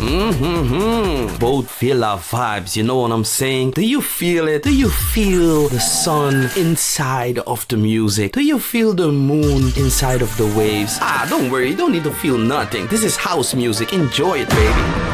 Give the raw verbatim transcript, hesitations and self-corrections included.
Mm-hmm. Both feel our vibes, you know what I'm saying? Do you feel it? Do you feel the sun inside of the music? Do you feel the moon inside of the waves? Ah, don't worry, you don't need to feel nothing. This is house music. Enjoy it, baby.